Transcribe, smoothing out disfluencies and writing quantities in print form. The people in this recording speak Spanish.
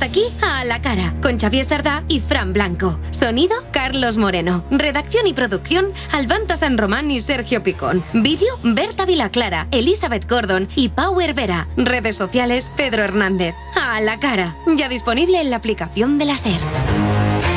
Hasta aquí A la Cara, con Xavier Sardá y Fran Blanco. Sonido, Carlos Moreno. Redacción y producción, Albanta San Román y Sergio Picón. Vídeo, Berta Vilaclara, Elizabeth Gordon y Power Vera. Redes sociales, Pedro Hernández. A la Cara, ya disponible en la aplicación de la SER.